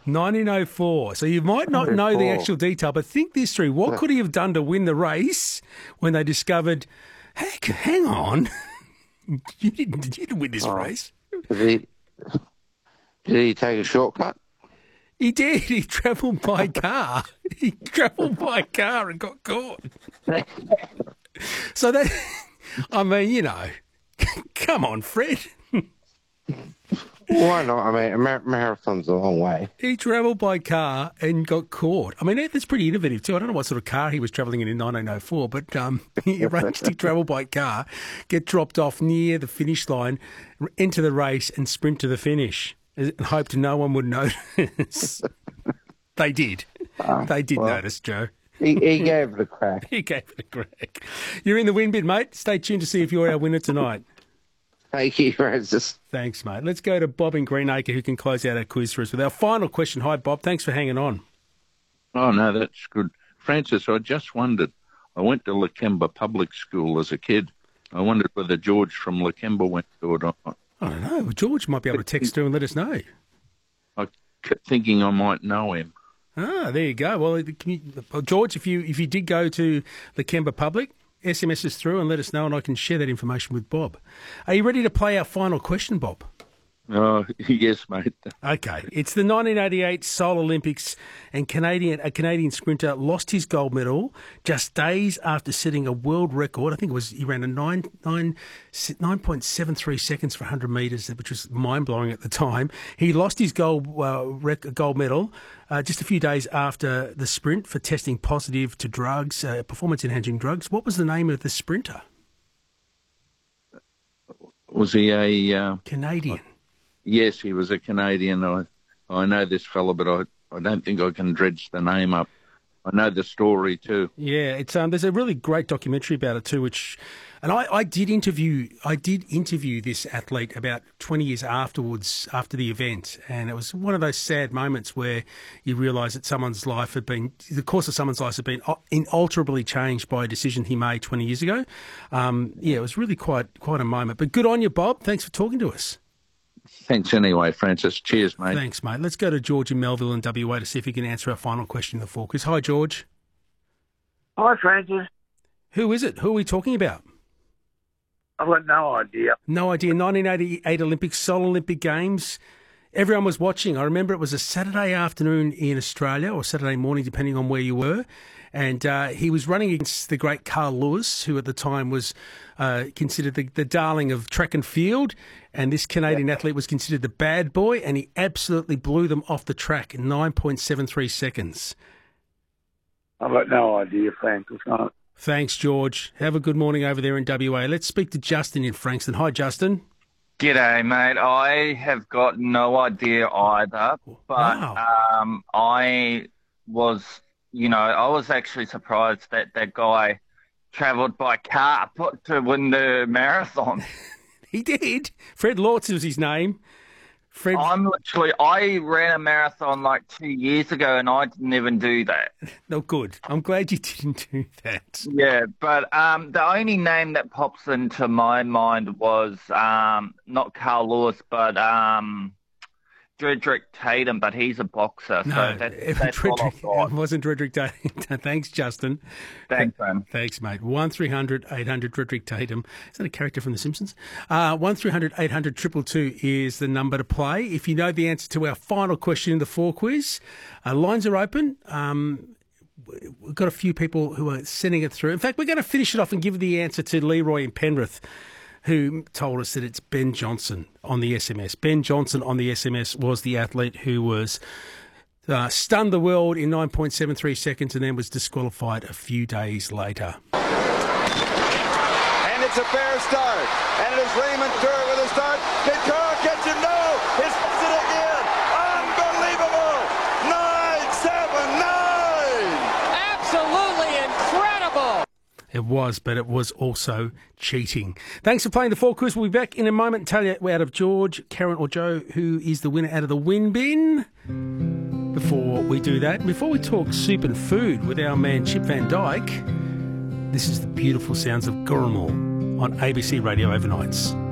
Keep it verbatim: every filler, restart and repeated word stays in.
nineteen oh four. So you might not know the actual detail, but think this through. What could he have done to win the race when they discovered, heck, hang on, you didn't, you didn't win this oh, race? Did he, did he take a shortcut? He did. He travelled by car. He travelled by car and got caught. So that, I mean, you know, come on, Fred. Why not? I mean, a mar- marathon's a long way. He travelled by car and got caught. I mean, that's pretty innovative too. I don't know what sort of car he was travelling in in nineteen oh four, but um, he arranged to travel by car, get dropped off near the finish line, enter the race and sprint to the finish and hoped no one would notice. They did. Uh, they did well, notice, Joe. He, he gave it a crack. He gave it a crack. You're in the win bid, mate. Stay tuned to see if you're our winner tonight. Thank you, Francis. Thanks, mate. Let's go to Bob in Greenacre, who can close out our quiz for us with our final question. Hi, Bob. Thanks for hanging on. Oh, no, that's good. Francis, I just wondered, I went to Lakemba Public School as a kid. I wondered whether George from Lakemba went to it or not. I don't know. George might be able to text through and let us know. I kept thinking I might know him. Ah, there you go. Well, can you, well, George, if you if you did go to Lakemba Public, S M S us through and let us know and I can share that information with Bob. Are you ready to play our final question, Bob? Oh, yes, mate. Okay. It's the nineteen eighty-eight Seoul Olympics and Canadian a Canadian sprinter lost his gold medal just days after setting a world record. I think it was he ran a nine, nine, nine point seven three seconds for one hundred metres, which was mind-blowing at the time. He lost his gold, uh, rec- gold medal uh, just a few days after the sprint for testing positive to drugs, uh, performance-enhancing drugs. What was the name of the sprinter? Was he a... Uh... Canadian. Yes, he was a Canadian. I I know this fella, but I, I don't think I can dredge the name up. I know the story too. Yeah, it's um. There's a really great documentary about it too, which, and I, I did interview I did interview this athlete about twenty years afterwards after the event, and it was one of those sad moments where you realise that someone's life had been the course of someone's life had been inalterably changed by a decision he made twenty years ago. Um, yeah, it was really quite quite a moment. But good on you, Bob. Thanks for talking to us. Thanks anyway, Francis. Cheers, mate. Thanks, mate. Let's go to George in Melville in W A to see if he can answer our final question in the four quiz. Hi, George. Hi, Francis. Who is it? Who are we talking about? I've got no idea. No idea. nineteen eighty-eight Olympics, Seoul Olympic Games. Everyone was watching. I remember it was a Saturday afternoon in Australia, or Saturday morning, depending on where you were. And uh, he was running against the great Carl Lewis, who at the time was uh, considered the, the darling of track and field. And this Canadian athlete was considered the bad boy, and he absolutely blew them off the track in nine point seven three seconds. I've got no idea, Francis. No. Thanks, George. Have a good morning over there in W A. Let's speak to Justin in Frankston. Hi, Justin. G'day, mate. I have got no idea either, but wow. um, I was, you know, I was actually surprised that that guy travelled by car to win the marathon. He did. Fred Lortz was his name. Fred... I'm literally, I ran a marathon like two years ago and I didn't even do that. No, good. I'm glad you didn't do that. Yeah, but um, the only name that pops into my mind was um, not Carl Lewis, but um, Dredrick Tatum, but he's a boxer. No, so that's, that's Dredrick, all I've got. It wasn't Dredrick Tatum. Thanks, Justin. Thanks, man. Thanks, mate. one three hundred eight hundred Dredrick Tatum. Is that a character from The Simpsons? Uh, one three hundred eight hundred two two two is the number to play. If you know the answer to our final question in the four quiz, uh, lines are open. Um, we've got a few people who are sending it through. In fact, we're going to finish it off and give the answer to Leroy in Penrith, who told us that it's Ben Johnson on the S M S. Ben Johnson on the S M S was the athlete who was uh, stunned the world in nine point seven three seconds and then was disqualified a few days later. And it's a fair start. And it is Raymond Kerr with a start. Did Kerr catch him? No! It's it again! Unbelievable! nine seven nine! Absolutely incredible! It was, but it was also cheating. Thanks for playing the four quiz. We'll be back in a moment and tell you out of George, Karen or Joe who is the winner out of the win bin. Before we do that, before we talk soup and food with our man Chip Van Dyke, this is the beautiful sounds of Gurmal on A B C Radio Overnights.